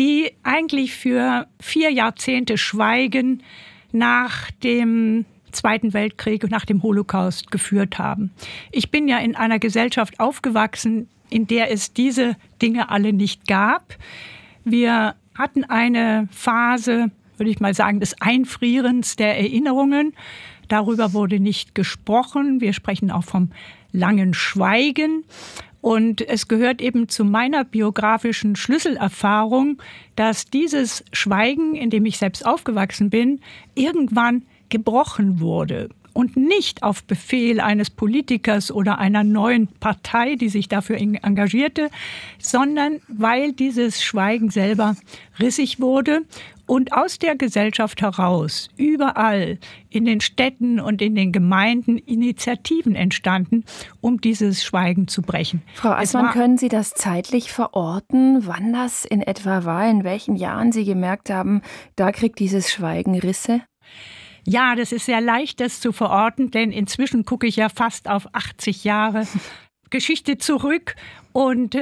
die eigentlich für 4 Jahrzehnte Schweigen nach dem Zweiten Weltkrieg und nach dem Holocaust geführt haben. Ich bin ja in einer Gesellschaft aufgewachsen, in der es diese Dinge alle nicht gab. Wir hatten eine Phase, würde ich mal sagen, des Einfrierens der Erinnerungen. Darüber wurde nicht gesprochen. Wir sprechen auch vom langen Schweigen. Und es gehört eben zu meiner biografischen Schlüsselerfahrung, dass dieses Schweigen, in dem ich selbst aufgewachsen bin, irgendwann gebrochen wurde. Und nicht auf Befehl eines Politikers oder einer neuen Partei, die sich dafür engagierte, sondern weil dieses Schweigen selber rissig wurde und aus der Gesellschaft heraus überall in den Städten und in den Gemeinden Initiativen entstanden, um dieses Schweigen zu brechen. Frau Assmann, können Sie das zeitlich verorten, wann das in etwa war, in welchen Jahren Sie gemerkt haben, da kriegt dieses Schweigen Risse? Ja, das ist sehr leicht, das zu verorten, denn inzwischen gucke ich ja fast auf 80 Jahre Geschichte zurück und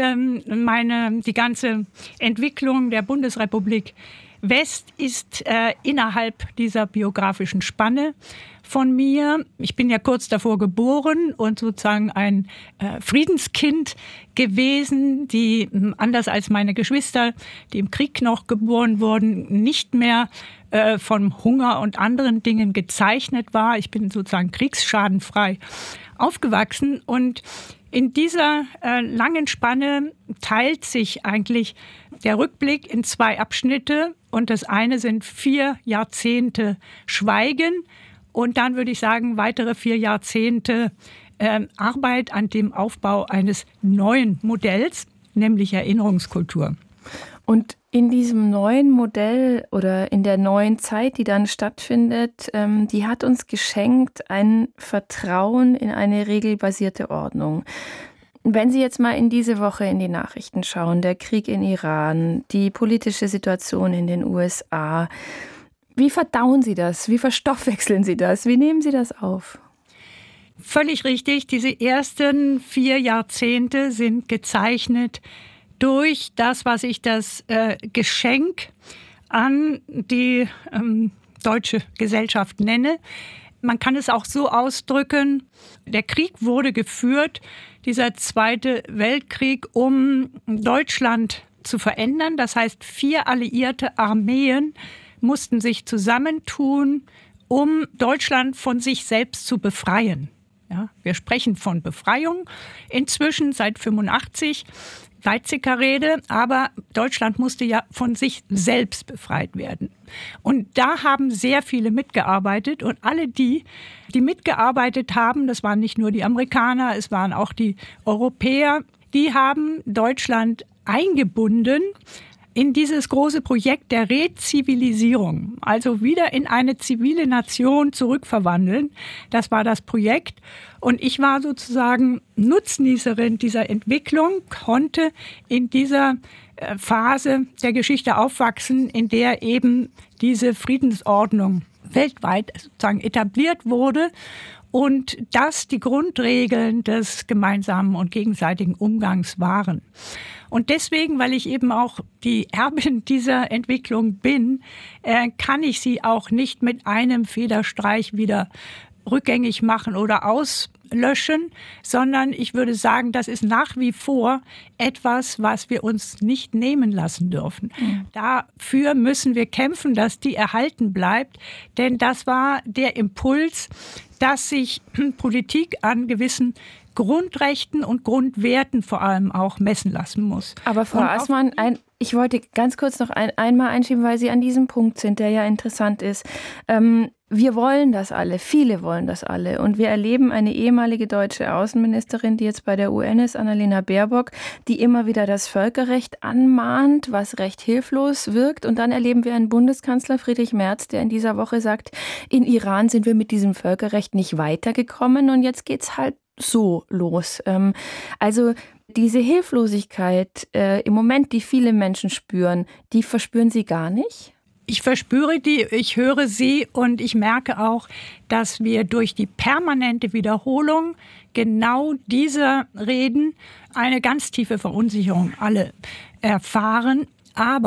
die ganze Entwicklung der Bundesrepublik West ist innerhalb dieser biografischen Spanne von mir. Ich bin ja kurz davor geboren und sozusagen ein Friedenskind gewesen, die anders als meine Geschwister, die im Krieg noch geboren wurden, nicht mehr von Hunger und anderen Dingen gezeichnet war. Ich bin sozusagen kriegsschadenfrei aufgewachsen und in dieser langen Spanne teilt sich eigentlich der Rückblick in 2 Abschnitte und das eine sind 4 Jahrzehnte Schweigen und dann würde ich sagen weitere 4 Jahrzehnte Arbeit an dem Aufbau eines neuen Modells, nämlich Erinnerungskultur. Und in diesem neuen Modell oder in der neuen Zeit, die dann stattfindet, die hat uns geschenkt ein Vertrauen in eine regelbasierte Ordnung. Wenn Sie jetzt mal in diese Woche in die Nachrichten schauen, der Krieg in Iran, die politische Situation in den USA, wie verdauen Sie das? Wie verstoffwechseln Sie das? Wie nehmen Sie das auf? Völlig richtig. Diese ersten 4 Jahrzehnte sind gezeichnet durch das, was ich das Geschenk an die deutsche Gesellschaft nenne. Man kann es auch so ausdrücken, der Krieg wurde geführt, dieser Zweite Weltkrieg, um Deutschland zu verändern. Das heißt, 4 alliierte Armeen mussten sich zusammentun, um Deutschland von sich selbst zu befreien. Ja, wir sprechen von Befreiung inzwischen seit 1985. Weizsäcker Rede, aber Deutschland musste ja von sich selbst befreit werden. Und da haben sehr viele mitgearbeitet und alle die mitgearbeitet haben, das waren nicht nur die Amerikaner, es waren auch die Europäer, die haben Deutschland eingebunden in dieses große Projekt der Rezivilisierung, also wieder in eine zivile Nation zurückverwandeln. Das war das Projekt. Und ich war sozusagen Nutznießerin dieser Entwicklung, konnte in dieser Phase der Geschichte aufwachsen, in der eben diese Friedensordnung weltweit sozusagen etabliert wurde und das die Grundregeln des gemeinsamen und gegenseitigen Umgangs waren. Und deswegen, weil ich eben auch die Erbin dieser Entwicklung bin, kann ich sie auch nicht mit einem Federstreich wieder rückgängig machen oder auslöschen, sondern ich würde sagen, das ist nach wie vor etwas, was wir uns nicht nehmen lassen dürfen. Dafür müssen wir kämpfen, dass die erhalten bleibt, denn das war der Impuls, dass sich Politik an gewissen Grundrechten und Grundwerten vor allem auch messen lassen muss. Aber Frau Assmann, ich wollte ganz kurz noch einmal einschieben, weil Sie an diesem Punkt sind, der ja interessant ist. Wir wollen das alle, viele wollen das alle. Und wir erleben eine ehemalige deutsche Außenministerin, die jetzt bei der UN ist, Annalena Baerbock, die immer wieder das Völkerrecht anmahnt, was recht hilflos wirkt. Und dann erleben wir einen Bundeskanzler, Friedrich Merz, der in dieser Woche sagt, in Iran sind wir mit diesem Völkerrecht nicht weitergekommen und jetzt geht's halt so los. Also diese Hilflosigkeit im Moment, die viele Menschen spüren, die verspüren Sie gar nicht? Ich verspüre die, ich höre sie und ich merke auch, dass wir durch die permanente Wiederholung genau dieser Reden eine ganz tiefe Verunsicherung alle erfahren. Aber